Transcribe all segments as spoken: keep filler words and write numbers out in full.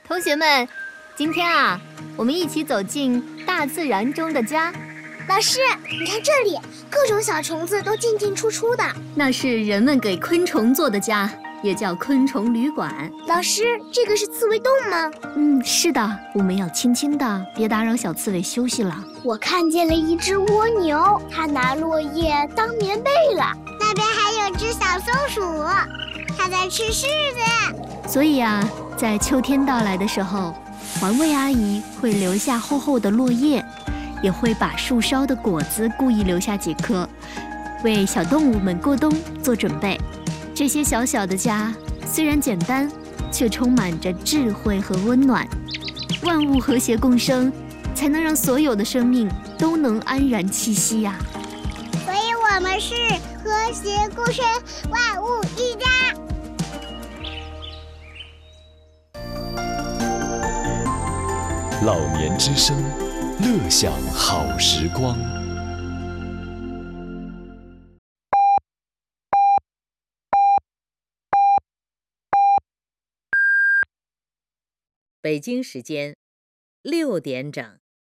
同学们，今天啊，我们一起走进大自然中的家。 老师，你看这里，各种小虫子都进进出出的。 那是人们给昆虫做的家，也叫昆虫旅馆。 老师，这个是刺猬洞吗？ 嗯，是的，我们要轻轻的，别打扰小刺猬休息了。 我看见了一只蜗牛，它拿落叶当棉被了。那边还有只小松鼠，它在吃柿子。 所以啊，在秋天到来的时候，环卫阿姨会留下厚厚的落叶，也会把树梢的果子故意留下几颗，为小动物们过冬做准备。这些小小的家虽然简单，却充满着智慧和温暖。万物和谐共生，才能让所有的生命都能安然栖息呀、啊。 所以我们是和谐共生，万物一家。 老年之声，乐享好时光。 北京时间六点整。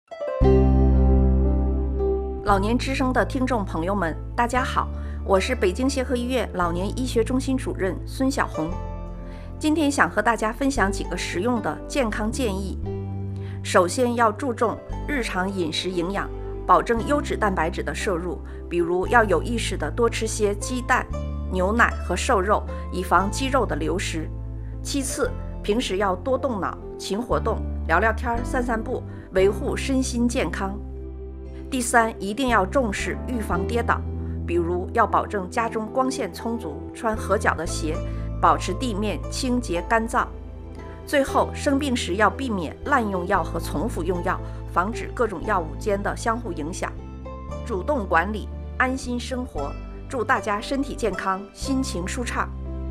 老年之声的听众朋友们，大家好，我是北京协和医院老年医学中心主任孙晓红。今天想和大家分享几个实用的健康建议。首先要注重日常饮食营养，保证优质蛋白质的摄入，比如要有意识地多吃些鸡蛋、牛奶和瘦肉，以防肌肉的流失。其次，平时要多动脑、勤活动，聊聊天、散散步，维护身心健康。第三，一定要重视预防跌倒，比如要保证家中光线充足，穿合脚的鞋，保持地面清洁干燥。最后，生病时要避免滥用药和重复用药，防止各种药物间的相互影响。主动管理，安心生活。祝大家身体健康，心情舒畅。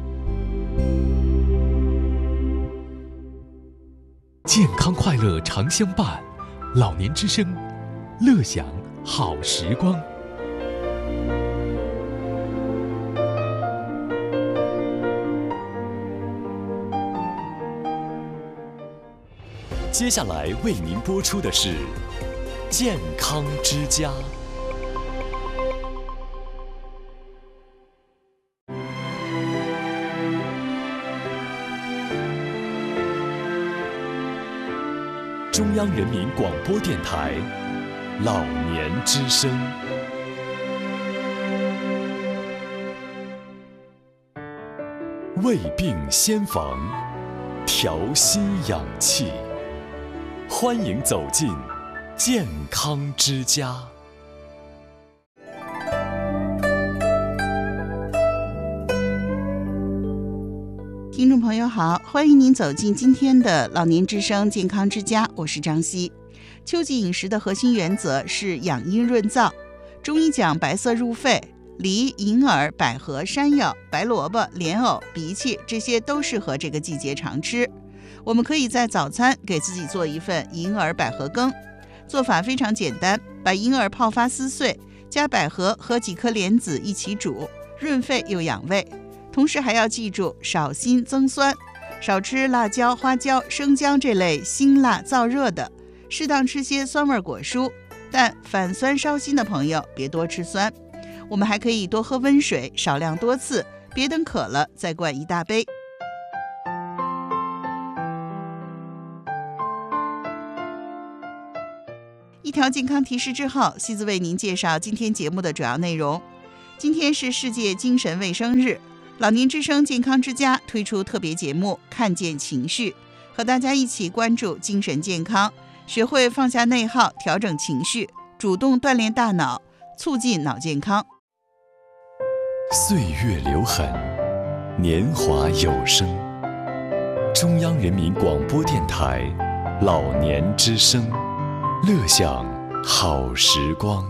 健康快乐常相伴，老年之声，乐享好时光。接下来为您播出的是《健康之家》。中央人民广播电台老年之声。胃病先防，调心养气。欢迎走进健康之家。 听众朋友好，欢迎您走进今天的老年之声健康之家，我是张希。秋季饮食的核心原则是养阴润燥，中医讲白色入肺，梨、银耳、百合、山药、白萝卜、莲藕、荸荠，这些都适合这个季节常吃。我们可以在早餐给自己做一份银耳百合羹，做法非常简单，把银耳泡发撕碎，加百合和几颗莲子一起煮，润肺又养胃。同时还要记住少辛增酸，少吃辣椒、花椒、生姜这类辛辣燥热的，适当吃些酸味果蔬，但反酸烧心的朋友别多吃酸。我们还可以多喝温水，少量多次，别等渴了再灌一大杯。一条健康提示之后，西子为您介绍今天节目的主要内容。今天是世界精神卫生日，老年之声健康之家推出特别节目看见情绪，和大家一起关注精神健康，学会放下内耗，调整情绪，主动锻炼大脑，促进脑健康。 岁月留痕，年华有声。中央人民广播电台老年之声，乐享好时光。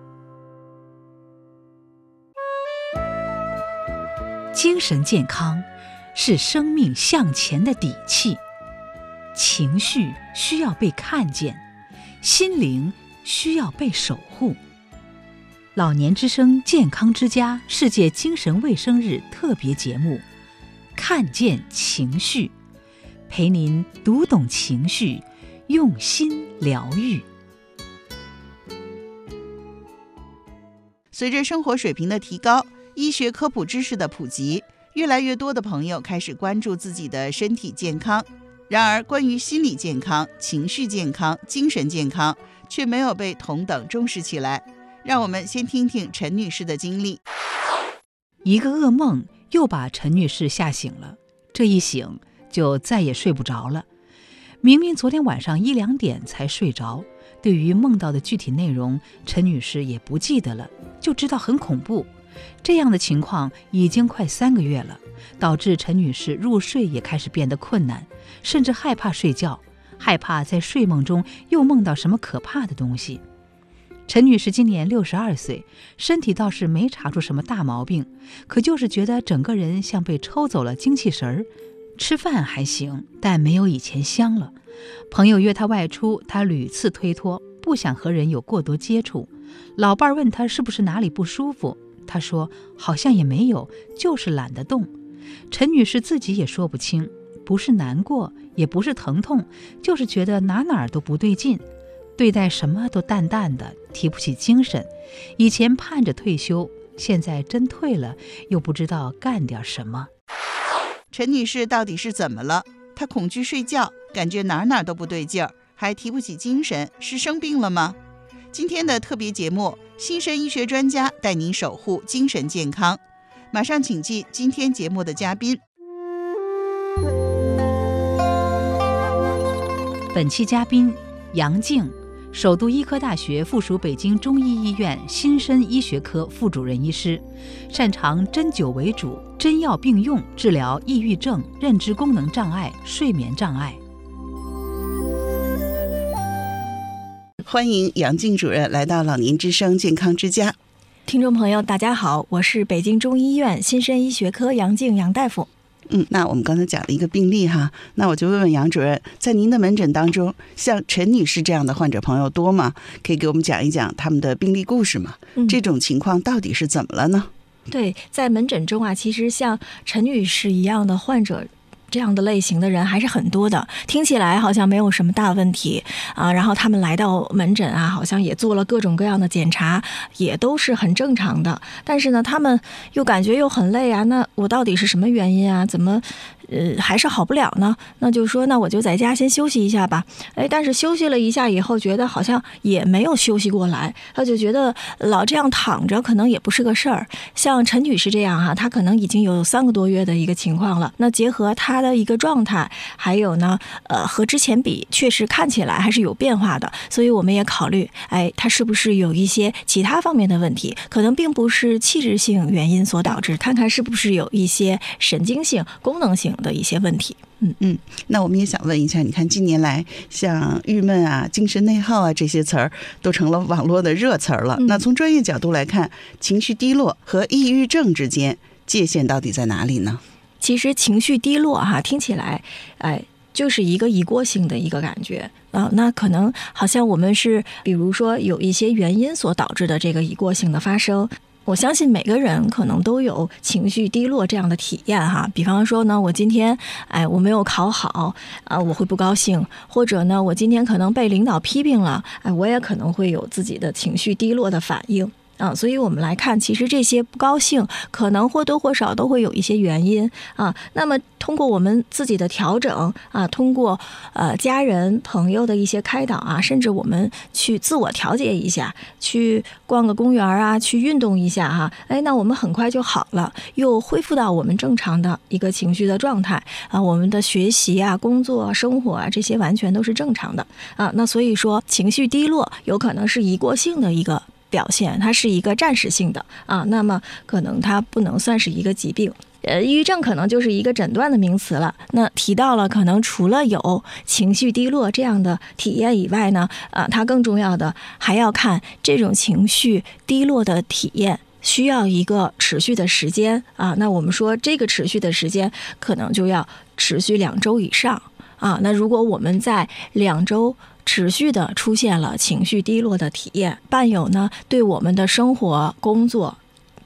精神健康是生命向前的底气，情绪需要被看见，心灵需要被守护。老年之声健康之家世界精神卫生日特别节目看见情绪， 陪您读懂情绪，用心疗愈。 随着生活水平的提高，医学科普知识的普及，越来越多的朋友开始关注自己的身体健康。然而，关于心理健康、情绪健康、精神健康，却没有被同等重视起来。让我们先听听陈女士的经历。 一个噩梦又把陈女士吓醒了，这一醒就再也睡不着了。明明昨天晚上一两点才睡着，对于梦到的具体内容，陈女士也不记得了，就知道很恐怖。这样的情况已经快三个月了，导致陈女士入睡也开始变得困难，甚至害怕睡觉，害怕在睡梦中又梦到什么可怕的东西。陈女士今年六十二岁，身体倒是没查出什么大毛病，可就是觉得整个人像被抽走了精气神儿，吃饭还行，但没有以前香了。朋友约她外出，她屡次推脱，不想和人有过多接触。老伴儿问她是不是哪里不舒服，她说好像也没有，就是懒得动。陈女士自己也说不清，不是难过，也不是疼痛，就是觉得哪哪儿都不对劲，对待什么都淡淡的，提不起精神。以前盼着退休，现在真退了，又不知道干点什么。 陈女士到底是怎么了？她恐惧睡觉，感觉哪哪都不对劲儿，还提不起精神，是生病了吗？今天的特别节目，新生医学专家带您守护精神健康。马上请进今天节目的嘉宾。 本期嘉宾杨静，首都医科大学附属北京中医医院新生医学科副主任医师，擅长针灸为主，针药并用，治疗抑郁症、认知功能障碍、睡眠障碍。 欢迎杨静主任来到老年之声健康之家。 听众朋友大家好，我是北京中医医院新生医学科杨静杨大夫。 嗯，那我们刚才讲了一个病例哈，那我就问问杨主任，在您的门诊当中，像陈女士这样的患者朋友多吗？可以给我们讲一讲他们的病例故事吗？嗯、这种情况到底是怎么了呢？ 对，在门诊中啊，其实像陈女士一样的患者，这样的类型的人还是很多的，听起来好像没有什么大问题啊。然后他们来到门诊啊，好像也做了各种各样的检查，也都是很正常的。但是呢，他们又感觉又很累啊，那我到底是什么原因啊？怎么呃还是好不了呢？那就说那我就在家先休息一下吧。哎，但是休息了一下以后，觉得好像也没有休息过来，他就觉得老这样躺着可能也不是个事儿。像陈女士这样哈、啊，她可能已经有三个多月的一个情况了。那结合她的一个状态，还有呢，呃，和之前比，确实看起来还是有变化的。所以我们也考虑，哎，她是不是有一些其他方面的问题，可能并不是器质性原因所导致，看看是不是有一些神经性、功能性的一些问题。嗯嗯，那我们也想问一下，你看近年来像郁闷啊、精神内耗啊这些词儿都成了网络的热词儿了、嗯。那从专业角度来看，情绪低落和抑郁症之间界限到底在哪里呢？ 其实情绪低落哈、啊，听起来，哎，就是一个一过性的一个感觉啊、呃。那可能好像我们是，比如说有一些原因所导致的这个一过性的发生。我相信每个人可能都有情绪低落这样的体验哈，比方说呢，我今天哎我没有考好啊，我会不高兴，或者呢，我今天可能被领导批评了，哎，我也可能会有自己的情绪低落的反应。啊，所以我们来看，其实这些不高兴可能或多或少都会有一些原因啊。那么通过我们自己的调整啊，通过呃家人朋友的一些开导啊，甚至我们去自我调节一下，去逛个公园啊，去运动一下哈、啊，哎，那我们很快就好了，又恢复到我们正常的一个情绪的状态啊。我们的学习啊、工作啊、生活啊，这些完全都是正常的啊。那所以说，情绪低落有可能是一过性的一个表现，它是一个暂时性的啊，那么可能它不能算是一个疾病。呃，抑郁症可能就是一个诊断的名词了。那提到了，可能除了有情绪低落这样的体验以外呢，啊，它更重要的还要看这种情绪低落的体验需要一个持续的时间啊。那我们说这个持续的时间可能就要持续两周以上啊。那如果我们在两周持续的出现了情绪低落的体验，伴有呢对我们的生活、工作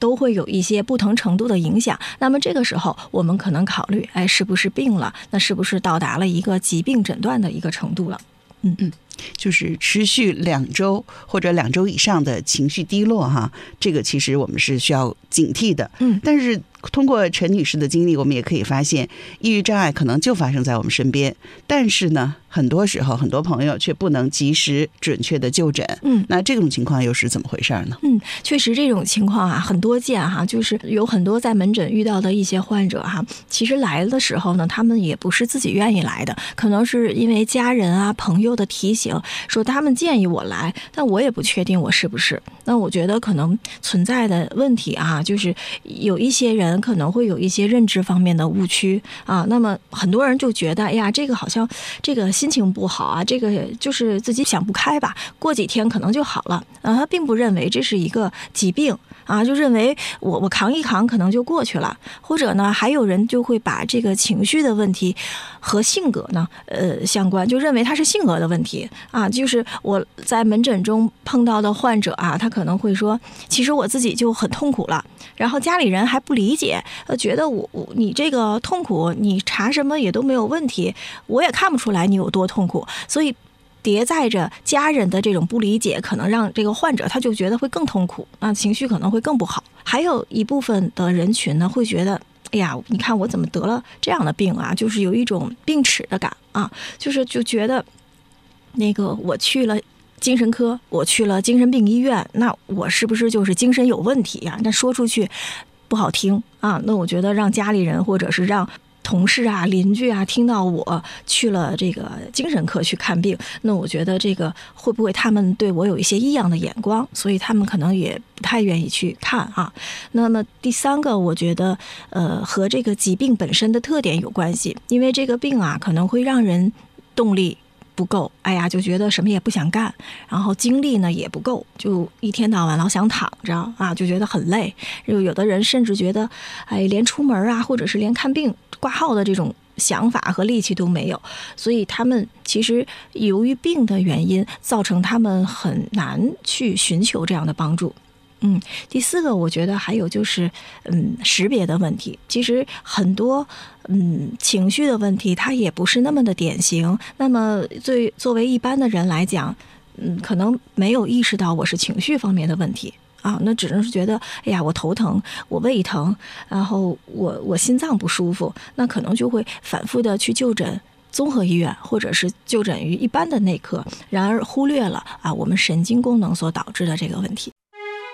都会有一些不同程度的影响。那么这个时候我们可能考虑，哎，是不是病了？那是不是到达了一个疾病诊断的一个程度了？嗯嗯，就是持续两周或者两周以上的情绪低落哈，这个其实我们是需要警惕的。 嗯， 但是通过陈女士的经历，我们也可以发现，抑郁障碍可能就发生在我们身边，但是呢，很多时候很多朋友却不能及时准确的就诊。 嗯， 那这种情况又是怎么回事呢？ 嗯，确实这种情况啊很多见哈，就是有很多在门诊遇到的一些患者哈，其实来的时候呢，他们也不是自己愿意来的，可能是因为家人啊朋友的提醒，说他们建议我来，但我也不确定我是不是。那我觉得可能存在的问题啊，就是有一些人可能会有一些认知方面的误区啊，那么很多人就觉得，哎呀，这个好像这个心情不好啊，这个就是自己想不开吧，过几天可能就好了啊，他并不认为这是一个疾病啊，就认为我我扛一扛可能就过去了。或者呢，还有人就会把这个情绪的问题和性格呢呃相关，就认为它是性格的问题啊。就是我在门诊中碰到的患者啊，他可能会说，其实我自己就很痛苦了，然后家里人还不理解，呃，觉得我我你这个痛苦，你查什么也都没有问题，我也看不出来你有多痛苦，所以叠载着家人的这种不理解，可能让这个患者他就觉得会更痛苦，那情绪可能会更不好。还有一部分的人群呢，会觉得，哎呀，你看我怎么得了这样的病啊，就是有一种病耻的感啊，就是就觉得那个我去了精神科，我去了精神病医院，那我是不是就是精神有问题呀？那说出去不好听啊，那我觉得让家里人或者是让同事啊、邻居啊听到我去了这个精神科去看病，那我觉得这个会不会他们对我有一些异样的眼光，所以他们可能也不太愿意去看啊。那么第三个，我觉得呃和这个疾病本身的特点有关系，因为这个病啊可能会让人动力不够，哎呀，就觉得什么也不想干，然后精力呢也不够，就一天到晚老想躺着啊，就觉得很累。有的人甚至觉得，哎，连出门啊，或者是连看病挂号的这种想法和力气都没有，所以他们其实由于病的原因，造成他们很难去寻求这样的帮助。嗯，第四个我觉得还有就是，嗯，识别的问题。其实很多，嗯，情绪的问题，它也不是那么的典型。那么，对作为一般的人来讲，嗯，可能没有意识到我是情绪方面的问题啊，那只能是觉得，哎呀，我头疼，我胃疼，然后我我心脏不舒服，那可能就会反复的去就诊综合医院，或者是就诊于一般的内科，然而忽略了啊我们神经功能所导致的这个问题。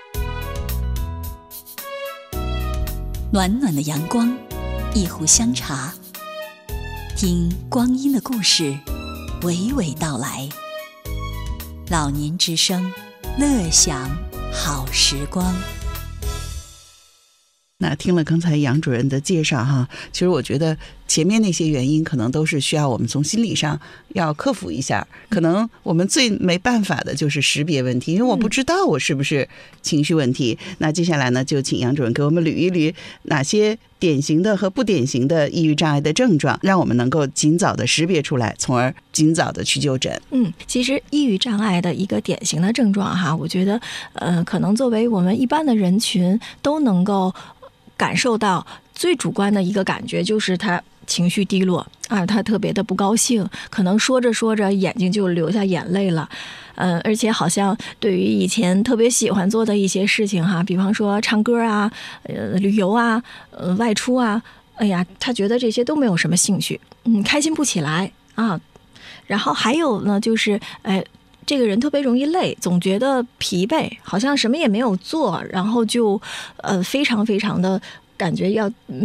暖暖的阳光，一壶香茶，听光阴的故事娓娓道来。老年之声，乐享好时光。 那听了刚才杨主任的介绍哈，其实我觉得前面那些原因可能都是需要我们从心理上要克服一下。可能我们最没办法的就是识别问题，因为我不知道我是不是情绪问题。那接下来呢，就请杨主任给我们捋一捋哪些典型的和不典型的抑郁障碍的症状，让我们能够尽早的识别出来，从而尽早的去就诊。 嗯，其实抑郁障碍的一个典型的症状哈，我觉得呃，可能作为我们一般的人群都能够感受到最主观的一个感觉，就是他情绪低落啊，他特别的不高兴，可能说着说着眼睛就流下眼泪了，嗯，而且好像对于以前特别喜欢做的一些事情哈，比方说唱歌啊、呃旅游啊、呃外出啊，哎呀，他觉得这些都没有什么兴趣，嗯，开心不起来啊。然后还有呢，就是哎。这个人特别容易累，总觉得疲惫，好像什么也没有做，然后就呃非常非常的感觉要